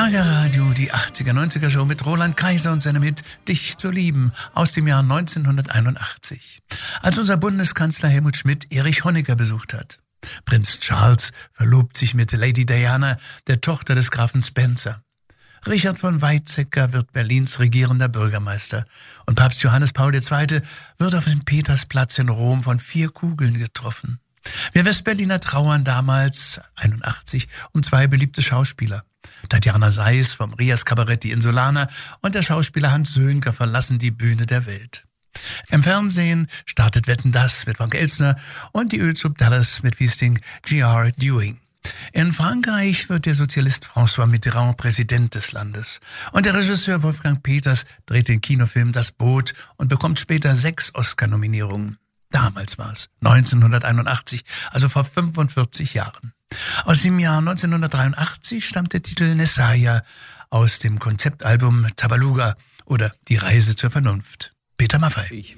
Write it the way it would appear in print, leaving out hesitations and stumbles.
Schlager Radio, die 80er-90er Show mit Roland Kaiser und seinem Hit Dich zu lieben aus dem Jahr 1981. Als unser Bundeskanzler Helmut Schmidt Erich Honecker besucht hat. Prinz Charles verlobt sich mit Lady Diana, der Tochter des Grafen Spencer. Richard von Weizsäcker wird Berlins regierender Bürgermeister. Und Papst Johannes Paul II. Wird auf dem Petersplatz in Rom von 4 Kugeln getroffen. Wir Westberliner trauern damals, 81, um 2 beliebte Schauspieler. Tatjana Sais vom Rias Kabarett Die Insulaner und der Schauspieler Hans Sönker verlassen die Bühne der Welt. Im Fernsehen startet Wetten, dass mit Frank Elstner und die Ölsoup Dallas mit Wiesting G.R. Dewing. In Frankreich wird der Sozialist François Mitterrand Präsident des Landes. Und der Regisseur Wolfgang Peters dreht den Kinofilm Das Boot und bekommt später 6 Oscar-Nominierungen. Damals war es 1981, also vor 45 Jahren. Aus dem Jahr 1983 stammt der Titel Nessaya aus dem Konzeptalbum Tabaluga oder Die Reise zur Vernunft. Peter Maffay.